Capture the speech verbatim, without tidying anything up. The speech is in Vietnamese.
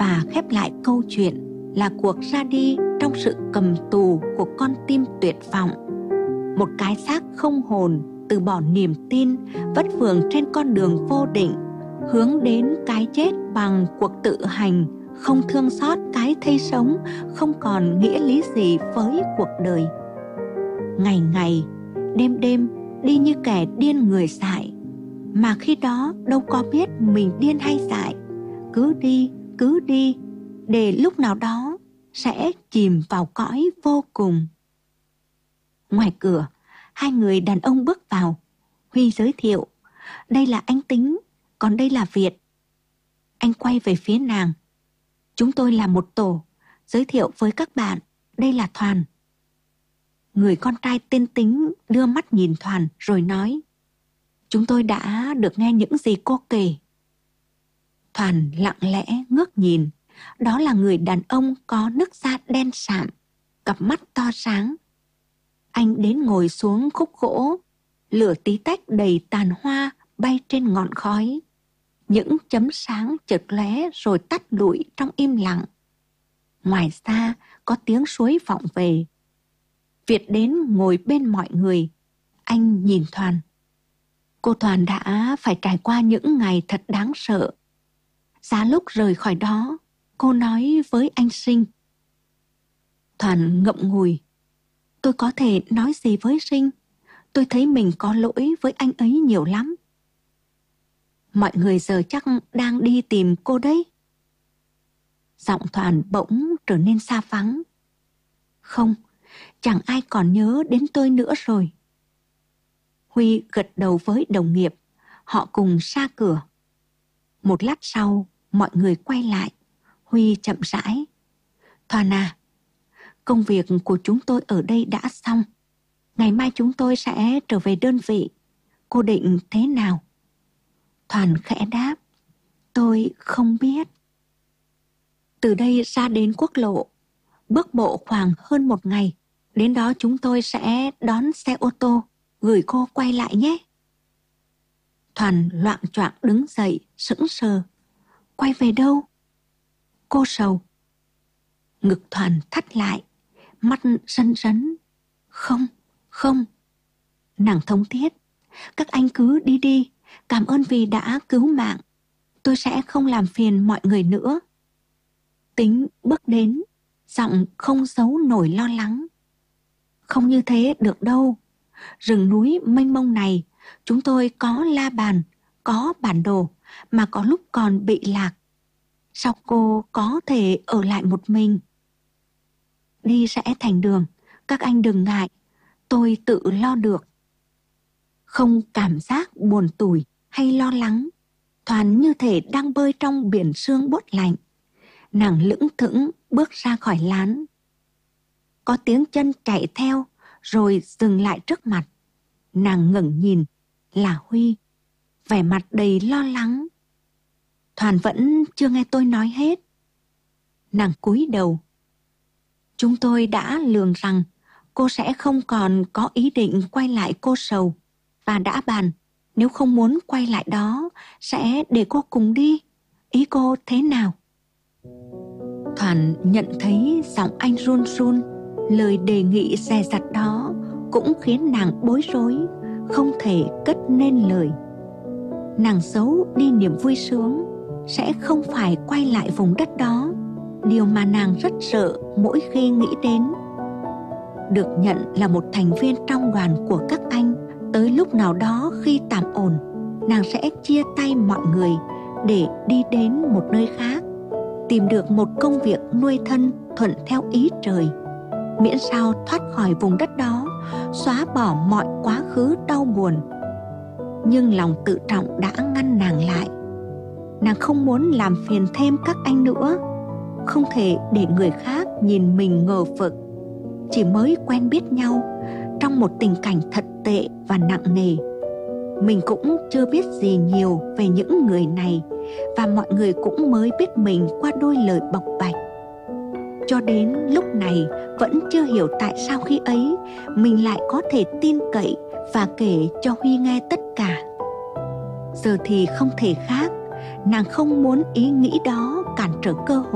Và khép lại câu chuyện là cuộc ra đi trong sự cầm tù của con tim tuyệt vọng. Một cái xác không hồn từ bỏ niềm tin, vất vưởng trên con đường vô định, hướng đến cái chết bằng cuộc tự hành, không thương xót cái thây sống, không còn nghĩa lý gì với cuộc đời. Ngày ngày, đêm đêm đi như kẻ điên người dại, mà khi đó đâu có biết mình điên hay dại. Cứ đi, cứ đi, để lúc nào đó sẽ chìm vào cõi vô cùng. Ngoài cửa, hai người đàn ông bước vào. Huy giới thiệu, đây là anh Tính, còn đây là Việt. Anh quay về phía nàng. Chúng tôi là một tổ, giới thiệu với các bạn, đây là Thoàn. Người con trai tên Tính đưa mắt nhìn Thoàn rồi nói, chúng tôi đã được nghe những gì cô kể. Thoàn lặng lẽ ngước nhìn. Đó là người đàn ông có nước da đen sạm, cặp mắt to sáng. Anh đến ngồi xuống khúc gỗ, lửa tí tách đầy tàn hoa bay trên ngọn khói. Những chấm sáng chợt lóe rồi tắt lụi trong im lặng. Ngoài xa có tiếng suối vọng về. Việt đến ngồi bên mọi người. Anh nhìn Thoàn. Cô Thoàn đã phải trải qua những ngày thật đáng sợ. Giá lúc rời khỏi đó, cô nói với anh Sinh. Thoàn ngậm ngùi. Tôi có thể nói gì với Sinh? Tôi thấy mình có lỗi với anh ấy nhiều lắm. Mọi người giờ chắc đang đi tìm cô đấy. Giọng Thoàn bỗng trở nên xa vắng. Không, chẳng ai còn nhớ đến tôi nữa rồi. Huy gật đầu với đồng nghiệp. Họ cùng ra cửa. Một lát sau, mọi người quay lại. Huy chậm rãi. Thoàn à, công việc của chúng tôi ở đây đã xong. Ngày mai chúng tôi sẽ trở về đơn vị. Cô định thế nào? Thoàn khẽ đáp. Tôi không biết. Từ đây ra đến quốc lộ, bước bộ khoảng hơn một ngày. Đến đó chúng tôi sẽ đón xe ô tô, gửi cô quay lại nhé. Thoàn loạng choạng đứng dậy, sững sờ. Quay về đâu? Cô sầu. Ngực Thoàn thắt lại, mắt rấn rấn. Không, không. Nàng thống thiết. Các anh cứ đi đi, cảm ơn vì đã cứu mạng. Tôi sẽ không làm phiền mọi người nữa. Tính bước đến, giọng không giấu nổi lo lắng. Không như thế được đâu. Rừng núi mênh mông này, chúng tôi có la bàn, có bản đồ, mà có lúc còn bị lạc. Sao cô có thể ở lại một mình? Đi rẽ thành đường, các anh đừng ngại, tôi tự lo được. Không cảm giác buồn tủi hay lo lắng, Thoàn như thể đang bơi trong biển sương buốt lạnh. Nàng lững thững bước ra khỏi lán. Có tiếng chân chạy theo rồi dừng lại trước mặt. Nàng ngẩng nhìn, là Huy, vẻ mặt đầy lo lắng. Thoàn vẫn chưa nghe tôi nói hết. Nàng cúi đầu. Chúng tôi đã lường rằng cô sẽ không còn có ý định quay lại Cô Sầu, và đã bàn nếu không muốn quay lại đó sẽ để cô cùng đi. Ý cô thế nào? Thoàn nhận thấy giọng anh run run. Lời đề nghị dè dặt đó cũng khiến nàng bối rối, không thể cất nên lời. Nàng giấu đi niềm vui sướng, sẽ không phải quay lại vùng đất đó, điều mà nàng rất sợ mỗi khi nghĩ đến. Được nhận là một thành viên trong đoàn của các anh, tới lúc nào đó khi tạm ổn, nàng sẽ chia tay mọi người để đi đến một nơi khác, tìm được một công việc nuôi thân thuận theo ý trời, miễn sao thoát khỏi vùng đất đó, xóa bỏ mọi quá khứ đau buồn. Nhưng lòng tự trọng đã ngăn nàng lại. Nàng không muốn làm phiền thêm các anh nữa, không thể để người khác nhìn mình ngờ vực. Chỉ mới quen biết nhau trong một tình cảnh thật tệ và nặng nề. Mình cũng chưa biết gì nhiều về những người này, và mọi người cũng mới biết mình qua đôi lời bộc bạch. Cho đến lúc này vẫn chưa hiểu tại sao khi ấy mình lại có thể tin cậy và kể cho Huy nghe tất cả. Giờ thì không thể khác, nàng không muốn ý nghĩ đó cản trở cơ hội.